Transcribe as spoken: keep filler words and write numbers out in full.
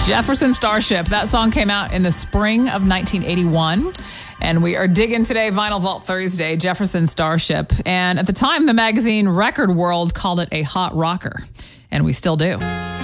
Jefferson Starship. That song came out in the spring of nineteen eighty-one. And we are digging today, Vinyl Vault Thursday, Jefferson Starship. And at the time, the magazine Record World called it a hot rocker. And we still do.